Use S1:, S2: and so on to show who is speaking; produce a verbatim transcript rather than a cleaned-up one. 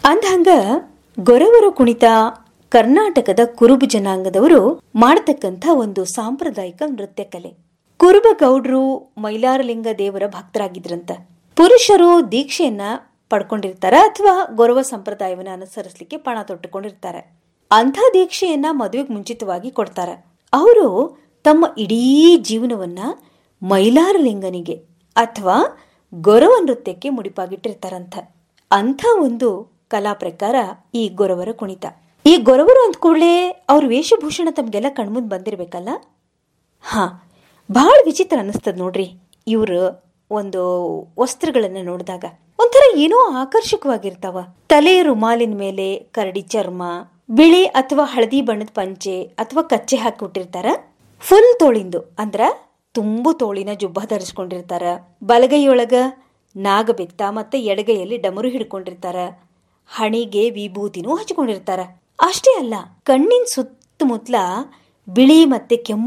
S1: ಅಂದ್ಹಂಗ ಗೊರವರ ಕುಣಿತ ಕರ್ನಾಟಕದ ಕುರುಬ ಜನಾಂಗದವರು ಮಾಡತಕ್ಕಂಥ ಒಂದು ಸಾಂಪ್ರದಾಯಿಕ ನೃತ್ಯ ಕಲೆ. ಕುರುಬ ಗೌಡ್ರು ಮೈಲಾರಲಿಂಗ ದೇವರ ಭಕ್ತರಾಗಿದ್ರಂತ. ಪುರುಷರು ದೀಕ್ಷೆಯನ್ನ ಪಡ್ಕೊಂಡಿರ್ತಾರ ಅಥವಾ ಗೊರವ ಸಂಪ್ರದಾಯವನ್ನ ಅನುಸರಿಸಲಿಕ್ಕೆ ಪಣ ತೊಟ್ಟುಕೊಂಡಿರ್ತಾರೆ. ಅಂಥ ದೀಕ್ಷೆಯನ್ನ ಮದುವೆಗೆ ಮುಂಚಿತವಾಗಿ ಕೊಡ್ತಾರ. ಅವರು ತಮ್ಮ ಇಡೀ ಜೀವನವನ್ನ ಮೈಲಾರಲಿಂಗನಿಗೆ ಅಥವಾ ಗೊರವ ನೃತ್ಯಕ್ಕೆ ಮುಡಿಪಾಗಿಟ್ಟಿರ್ತಾರಂತ. ಅಂಥ ಒಂದು ಕಲಾ ಪ್ರಕಾರ ಈ ಗೊರವರ ಕುಣಿತ. ಈ ಗೊರವರು ಅಂದ ಕೂಡಲೇ ಅವ್ರ ವೇಷಭೂಷಣ ತಮ್ಗೆಲ್ಲ ಕಣ್ಮುಂದ್ ಬಂದಿರ್ಬೇಕಲ್ಲ. ಹಾ, ಬಹಳ ವಿಚಿತ್ರ ಅನಿಸ್ತದ ನೋಡ್ರಿ. ಇವ್ರ ಒಂದು ವಸ್ತ್ರಗಳನ್ನ ನೋಡಿದಾಗ ಒಂಥರ ಏನೋ ಆಕರ್ಷಕವಾಗಿರ್ತಾವ. ತಲೆ ರುಮಾಲಿನ ಮೇಲೆ ಕರಡಿ ಚರ್ಮ, ಬಿಳಿ ಅಥವಾ ಹಳದಿ ಬಣ್ಣದ ಪಂಚೆ ಅಥವಾ ಕಚ್ಚೆ ಹಾಕಿ ಬಿಟ್ಟಿರ್ತಾರ. ಫುಲ್ ತೋಳಿಂದು ಅಂದ್ರ ತುಂಬು ತೋಳಿನ ಜುಬ್ಬ ಧರಿಸ್ಕೊಂಡಿರ್ತಾರ. ಬಲಗೈಯೊಳಗ ನಾಗಬೆತ್ತ ಮತ್ತೆ ಎಡಗೈಯಲ್ಲಿ ಡಮರು ಹಿಡ್ಕೊಂಡಿರ್ತಾರ. ಹಣಿಗೆ ವಿಭೂತಿನೂ ಹಚ್ಕೊಂಡಿರ್ತಾರ. ಅಷ್ಟೇ ಅಲ್ಲ, ಕಣ್ಣಿನ ಸುತ್ತಮುತ್ತಲ ಬಿಳಿ ಮತ್ತೆ ಕೆಂಪು